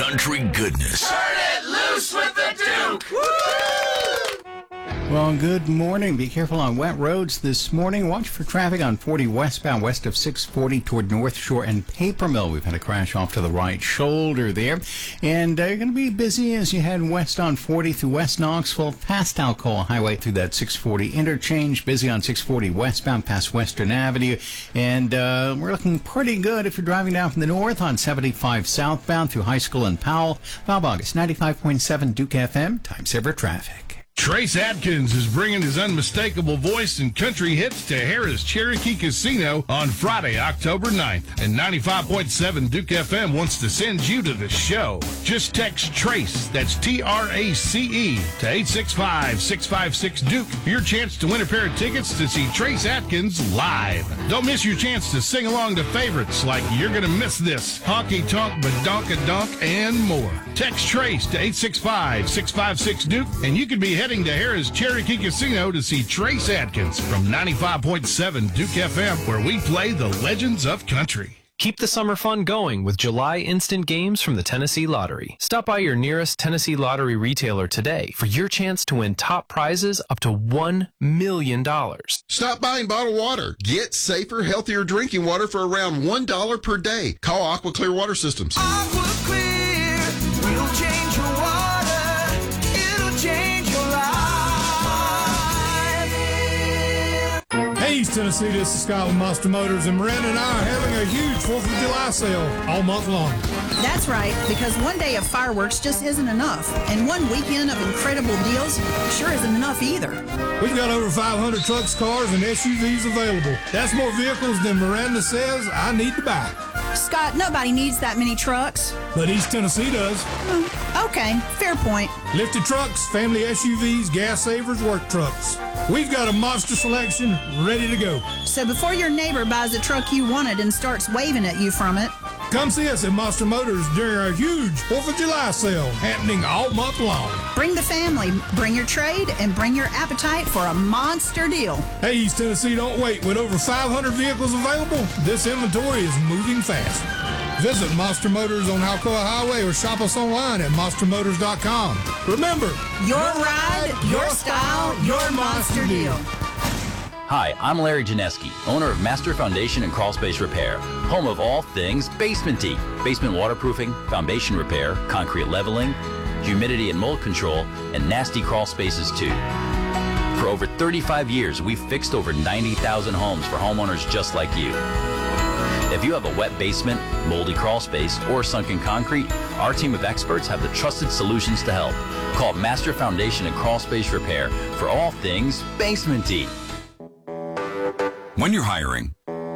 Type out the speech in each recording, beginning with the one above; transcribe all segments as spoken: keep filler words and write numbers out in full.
country goodness. Turn it loose with the Duke! Woo! Well, good morning. Be careful on wet roads this morning. Watch for traffic on forty westbound west of six forty toward North Shore and Paper Mill. We've had a crash off to the right shoulder there. And uh, you're going to be busy as you head west on forty through West Knoxville, past Alcoa Highway through that six forty interchange. Busy on six forty westbound past Western Avenue. And uh, we're looking pretty good if you're driving down from the north on seventy-five southbound through High School and Powell. Bob August, ninety-five point seven Duke F M, Time Saver Traffic. Trace Adkins is bringing his unmistakable voice and country hits to Harrah's Cherokee Casino on Friday, October ninth. And ninety-five point seven Duke F M wants to send you to the show. Just text TRACE, that's T R A C E, to eight six five, six five six, Duke for your chance to win a pair of tickets to see Trace Adkins live. Don't miss your chance to sing along to favorites like You're Gonna Miss This, Honky Tonk, Badonka-Donk, and more. Text TRACE to eight six five, six five six, Duke, and you could be heading to Harrah's Cherokee Casino to see Trace Adkins from ninety-five point seven Duke F M, where we play the legends of country. Keep the summer fun going with July instant games from the Tennessee Lottery. Stop by your nearest Tennessee Lottery retailer today for your chance to win top prizes up to one million dollars. Stop buying bottled water. Get safer, healthier drinking water for around one dollar per day. Call Aqua Clear Water Systems. Aqua Clear will change your water. It'll change your life. Hey, East Tennessee, this is Scott with Monster Motors, and Miranda and I are having a huge fourth of July sale all month long. That's right, because one day of fireworks just isn't enough, and one weekend of incredible deals sure isn't enough either. We've got over five hundred trucks, cars, and S U Vs available. That's more vehicles than Miranda says I need to buy. Scott, nobody needs that many trucks. But East Tennessee does. Oh, okay, fair point. Lifted trucks, family S U Vs, gas savers, work trucks. We've got a monster selection ready to go. So before your neighbor buys a truck you wanted and starts waving at you from it, come see us at Monster Motors during our huge fourth of July sale happening all month long. Bring the family, bring your trade, and bring your appetite for a monster deal. Hey, East Tennessee, don't wait. With over five hundred vehicles available, this inventory is moving fast. Visit Monster Motors on Alcoa Highway or shop us online at monster motors dot com. Remember, your ride, your style, your monster deal. Hi, I'm Larry Janeski, owner of Master Foundation and Crawl Space Repair, home of all things basement-y. Basement waterproofing, foundation repair, concrete leveling, humidity and mold control, and nasty crawl spaces too. For over thirty-five years, we've fixed over ninety thousand homes for homeowners just like you. If you have a wet basement, moldy crawl space, or sunken concrete, our team of experts have the trusted solutions to help. Call Master Foundation and Crawl Space Repair for all things basement-y. When you're hiring,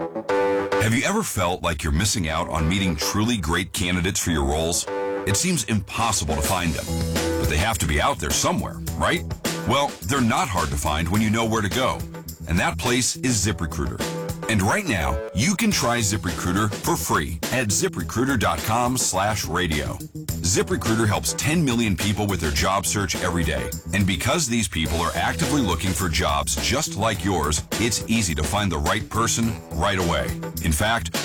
have you ever felt like you're missing out on meeting truly great candidates for your roles? It seems impossible to find them, but they have to be out there somewhere, right? Well, they're not hard to find when you know where to go, and that place is ZipRecruiter. And right now, you can try ZipRecruiter for free at ZipRecruiter.com slash radio. ZipRecruiter helps ten million people with their job search every day. And because these people are actively looking for jobs just like yours, it's easy to find the right person right away. In fact,